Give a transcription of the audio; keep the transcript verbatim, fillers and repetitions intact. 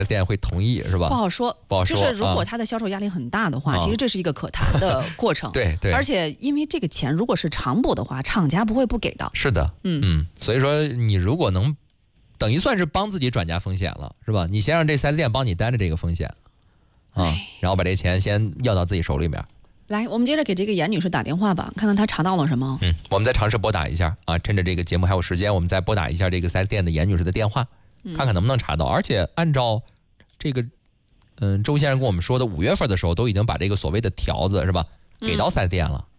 S 店会同意是吧？ 不好说， 不好说。 就是如果他的销售压力很大的话，啊、其实这是一个可谈的过程。 对对。 而且因为这个钱如果是偿补的话，厂家不会不给的。 是的，嗯嗯。所以说你如果能，等于算是帮自己转嫁风险了，是吧？你先让这 四 S 店帮你担着这个风险，啊，然后把这钱先要到自己手里面。 来，我们接着给这个严女士打电话吧，看看她查到了什么。 嗯，我们再尝试拨打一下啊，趁着这个节目还有时间，我们再拨打一下这个 四 S 店的严女士的电话，嗯、看看能不能查到。而且按照这个，嗯，周先生跟我们说的，五月份的时候都已经把这个所谓的条子是吧，给到 四 S 店了。